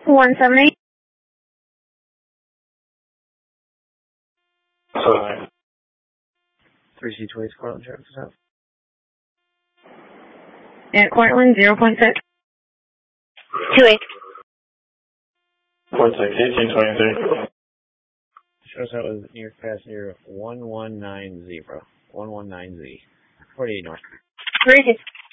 178. Alright. 3C28 Cortland, check this out. At Cortland, 0.6. 28. 1823. Shows out with New York passenger 1190. 119Z. 48 North. 36.